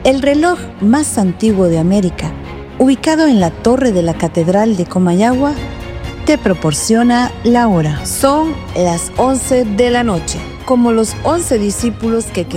El reloj más antiguo de América, ubicado en la torre de la Catedral de Comayagua, te proporciona la hora. Son las 11 de la noche, como los 11 discípulos que